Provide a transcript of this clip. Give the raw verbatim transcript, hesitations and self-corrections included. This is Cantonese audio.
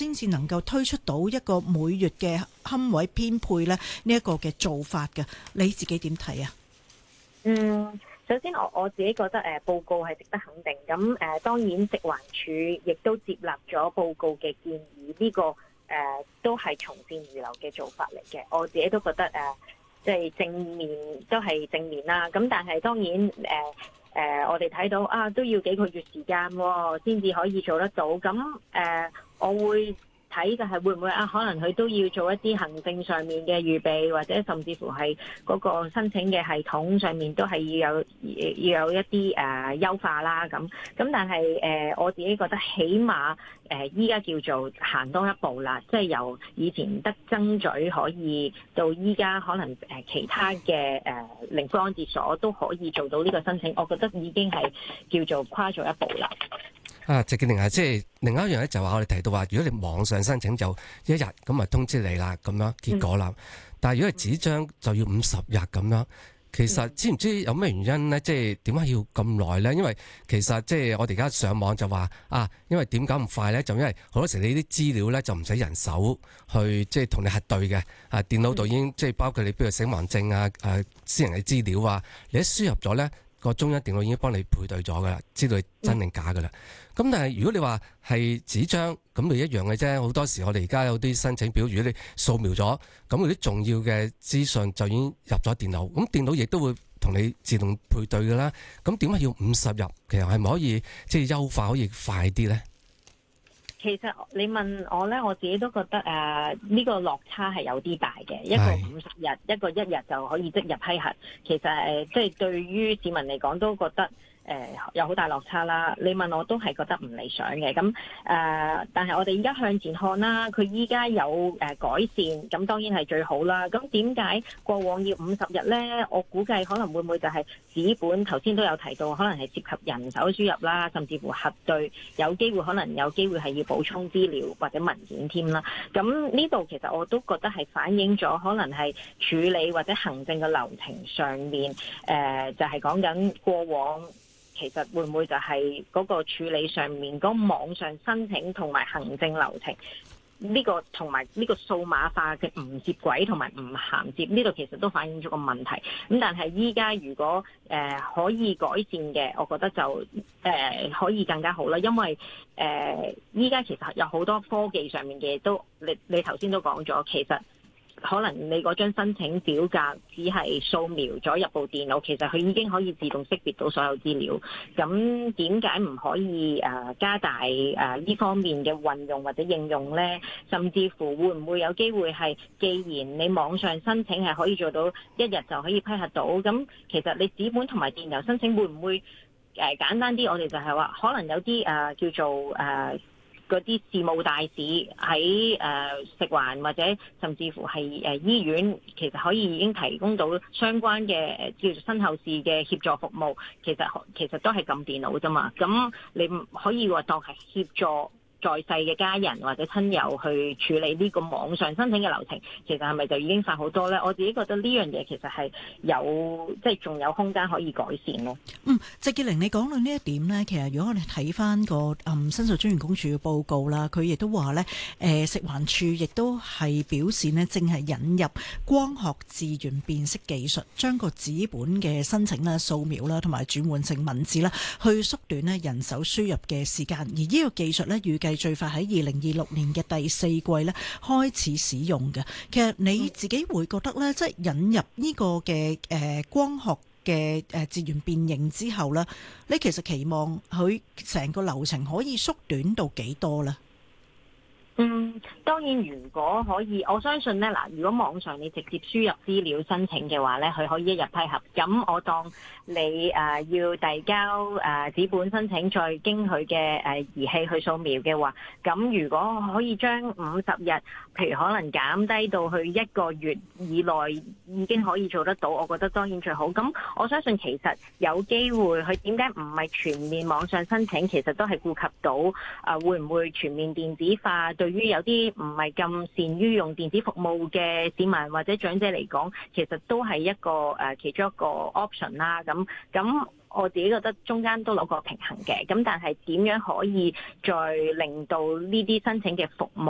先至能夠推出到一個每月嘅龕位編配咧呢一個嘅做法嘅。你自己點睇啊？ 嗯，首先我我自己覺得誒、呃、報告係值得肯定。咁誒、呃、當然食環署亦都接納咗報告嘅建議，呢、這個誒、呃、都係從善如流嘅做法嚟嘅。我自己都覺得誒即係正面都係正面啦。咁但係當然誒誒、呃呃、我哋睇到啊都要幾個月時間先至可以做得到。咁誒、呃、我會睇嘅係會唔會啊？可能佢都要做一啲行政上面嘅預備，或者甚至乎係嗰個申請嘅系統上面都係要有要有一啲誒、呃、優化啦。咁咁但係誒、呃、我自己覺得起碼誒依家叫做行多一步啦，即係由以前得爭取可以到依家可能誒其他嘅誒靈灰安置所都可以做到呢個申請，我覺得已經係叫做跨咗一步啦。 啊，謝潔玲啊，即係另外一樣咧，就話我哋提到話，如果你網上申請就一日咁啊通知你啦，咁樣結果啦。嗯、但係如果係紙張就要五十日咁樣，其實知唔知有咩原因咧？即係點解要咁耐咧？因為其實即係我哋而家上網就話啊，因為點解咁快咧？就因為好多時你啲資料咧就唔使人手去即係同你核對嘅，啊電腦度已經即係包括你譬如死亡證啊、誒私人嘅資料啊，你一輸入咗咧，個中央電腦已經幫你配對咗噶啦，知道你真定假噶啦。咁但係如果你話係紙張，咁咪一樣嘅啫。好多時我哋而家有啲申請表，如果你掃描咗，咁嗰啲重要嘅資訊就已經入咗電腦，咁電腦亦都會同你自動配對噶啦。咁點解要五十日？其實係咪可以即係優化可以快啲咧？ 其實你問我咧，我自己都覺得誒呢、呃這個落差係有啲大嘅。一個五十日，一個一日就可以即日批核。其實誒，即、呃、係對於市民嚟講都覺得。誒、呃、有好大落差啦！你問我都係覺得唔理想嘅。咁誒、呃，但係我哋而家向前看啦，佢依家有誒、呃、改善，咁當然係最好啦。咁點解過往要五十日呢？我估計可能會唔會就係紙本頭先都有提到，可能係涉及人手輸入啦，甚至乎核對，有機會可能有機會係要補充資料或者文件添啦。咁呢度其實我都覺得係反映咗可能係處理或者行政嘅流程上面，誒、呃、就係講緊過往。其實會唔會就係嗰個處理上面嗰、嗰個網上申請同埋行政流程呢、呢個同埋呢個數碼化嘅唔接軌同埋唔銜接，呢度其實都反映咗個問題。咁但係依家如果誒、呃、可以改善嘅，我覺得就誒、呃、可以更加好啦。因為誒依家其實有好多科技上面嘅都，你你頭先都講咗，其實。可能你嗰張申請表格只係掃描咗入部電腦，其實佢已經可以自動識別到所有資料。咁點解唔可以誒加大誒呢方面嘅運用或者應用呢？甚至乎會唔會有機會係，既然你網上申請係可以做到一日就可以批核到，咁其實你紙本同埋電郵申請會唔會誒簡單啲？我哋就係話可能有啲誒、呃、叫做誒。呃嗰啲事務大使喺誒、呃、食環或者甚至乎係誒、呃、醫院，其實可以已經提供到相關嘅叫做身後事嘅協助服務。其實其實都係撳電腦啫嘛。咁你可以話當係協助在世嘅家人或者親友去處理呢個網上申請嘅流程，其實係咪就已經快好多呢？我自己覺得呢樣嘢其實係有即係仲有空間可以改善咯。 嗯，謝潔玲，你講到呢一點呢，其實如果我哋睇翻個嗯申訴專員公署嘅報告啦，佢亦都話呢，誒、呃、食環署亦都係表示呢，正係引入光學字元辨識技術，將個紙本嘅申請啦、掃描啦同埋轉換成文字啦，去縮短呢人手輸入嘅時間。而呢個技術呢，預計最快喺二零二六年嘅第四季咧開始使用嘅。其實你自己會覺得咧，即係引入呢個嘅誒光學嘅誒字元辨認之後咧，你其實期望佢成個流程可以縮短到幾多咧？ 嗯，當然如果可以，我相信咧嗱，如果網上你直接輸入資料申請嘅話咧，佢可以一日批核。咁我當你誒、呃、要遞交誒紙本申請，再經佢嘅誒儀器去掃描嘅話，咁如果可以將五十日，譬如可能減低到去一個月以內已經可以做得到，我覺得當然最好。咁我相信其實有機會，佢點解唔係全面網上申請？其實都係顧及到誒、呃、會唔會全面電子化。對於有啲唔係咁善於用電子服務嘅市民或者長者嚟講，其實都係一個誒、呃、其中一個 option 啦。咁咁我自己覺得中間都攞個平衡嘅。咁但係點樣可以再令到呢啲申請嘅服務